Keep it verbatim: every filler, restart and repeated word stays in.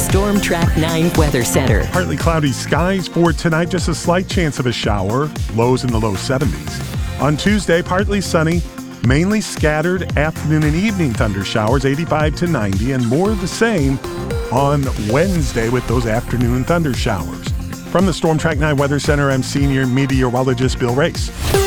Storm Track nine Weather Center. Partly cloudy skies for tonight, just a slight chance of a shower, lows in the low seventies. On Tuesday, partly sunny, mainly scattered afternoon and evening thunder showers, eighty-five to ninety, and more of the same on Wednesday with those afternoon thunder showers. From the Storm Track nine Weather Center, I'm senior meteorologist Bill Race.